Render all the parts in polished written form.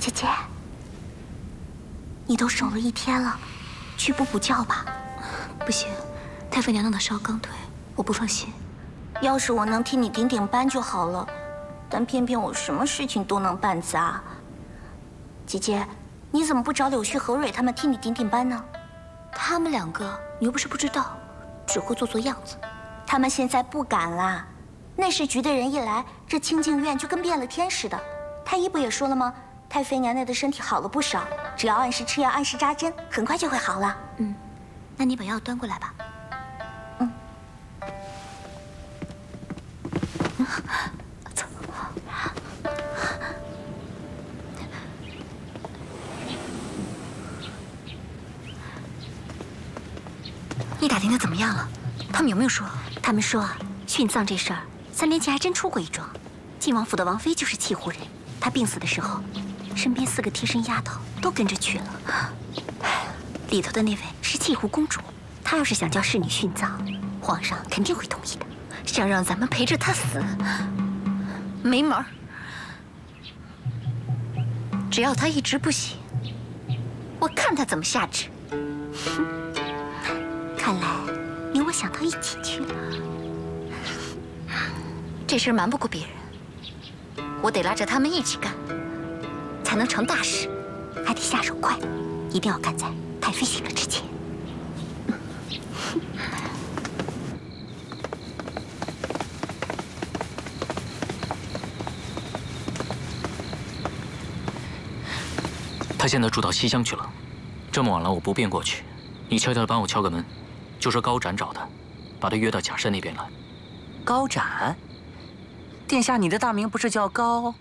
姐姐，你都守了1天了，去补补觉吧。 不行，太妃娘娘的烧刚退，我不放心。 要是我能替你顶顶班就好了，但偏偏我什么事情都能办砸。姐姐，你怎么不找柳絮、何蕊他们替你顶顶班呢？ 他们2个，你又不是不知道，只会做做样子。 他们现在不敢啦。内侍局的人一来，这清静院就跟变了天似的。太医不也说了吗？太妃娘娘的身体好了不少，只要按时吃药、按时扎针，很快就会好了。 那你把药端过来吧。走。你打听的怎么样了？他们有没有说？ 他们说啊，殉葬这事儿，3年前还真出过一桩。晋王府的王妃就是契胡人，她病死的时候，身边4个贴身丫头都跟着去了。里头的那位是契胡公主，她要是想叫侍女殉葬，皇上肯定会同意的。想让咱们陪着她死， 没门儿！只要她一直不醒，我看她怎么下旨。 看来你我想到一起去了。 这事瞒不过别人，我得拉着他们一起干，才能成大事。 还得下手快，一定要赶在太妃醒了之前。 他现在住到西厢去了，这么晚了我不便过去。你悄悄地帮我敲个门，就说高展找他，把他约到假山那边来。 高展，殿下，你的大名不是叫高？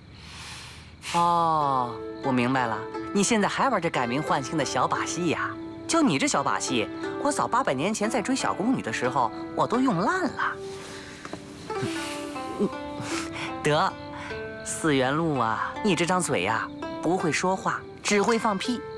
哦，我明白了，你现在还玩这改名换姓的小把戏呀？就你这小把戏，我早800年前在追小宫女的时候，我都用烂了。得，4元禄啊，你这张嘴呀，不会说话，只会放屁。